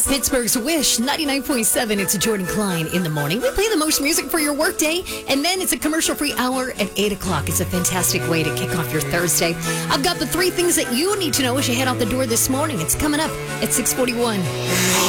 Pittsburgh's Wish 99.7. It's Jordan Klein in the morning. We play the most music for your workday, and then it's a commercial-free hour at 8 o'clock. It's a fantastic way to kick off your Thursday. I've got the 3 things that you need to know as you head out the door this morning. It's coming up at 6:41.